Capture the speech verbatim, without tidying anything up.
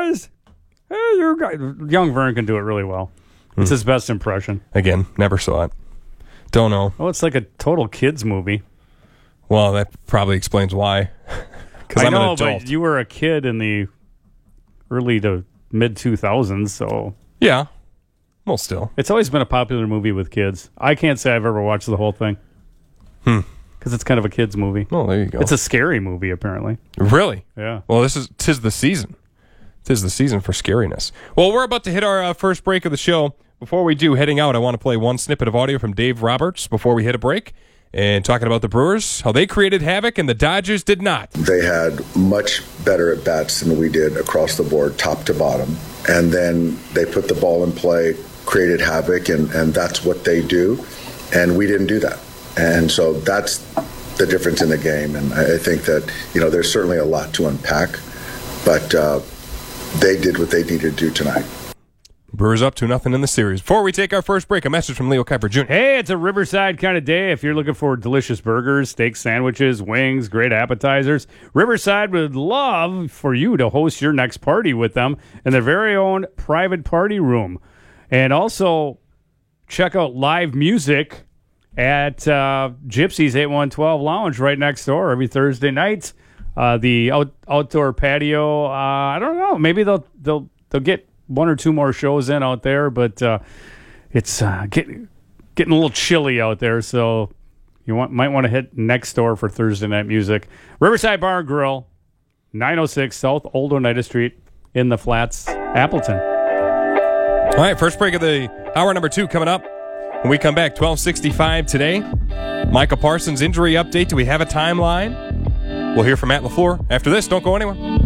guys. Hey, you guys. Young Vern can do it really well. It's hmm. his best impression. Again, never saw it. Don't know. Oh, it's like a total kids movie. Well, that probably explains why. I I'm know, an adult. but you were a kid in the early to mid two thousands, so yeah. Well, still, it's always been a popular movie with kids. I can't say I've ever watched the whole thing. Hmm. Because it's kind of a kids movie. Oh, there you go. It's a scary movie, apparently. Really? Yeah. Well, this is tis the season. Tis the season for scariness. Well, we're about to hit our uh, first break of the show. Before we do, heading out, I want to play one snippet of audio from Dave Roberts before we hit a break. And talking about the Brewers, how they created havoc and the Dodgers did not. They had much better at-bats than we did across the board, top to bottom. And then they put the ball in play, created havoc, and, and that's what they do. And we didn't do that. And so that's the difference in the game. And I think that, you know, there's certainly a lot to unpack. But uh, they did what they needed to do tonight. Brewers up to nothing in the series. Before we take our first break, a message from Leo Kuiper Junior Hey, it's a Riverside kind of day. If you're looking for delicious burgers, steak sandwiches, wings, great appetizers, Riverside would love for you to host your next party with them in their very own private party room. And also check out live music at uh, Gypsy's eight one one two Lounge right next door every Thursday night. Uh, the out, outdoor patio, uh, I don't know, maybe they'll they'll they'll get one or two more shows in out there, but uh, it's uh, getting getting a little chilly out there, so you want, might want to hit next door for Thursday night music. Riverside Bar and Grill, nine oh six South Old Oneida Street in the Flats, Appleton. All right, first break of the hour number two coming up. When we come back, twelve sixty-five today. Micah Parsons injury update. Do we have a timeline? We'll hear from Matt LaFleur after this. Don't go anywhere.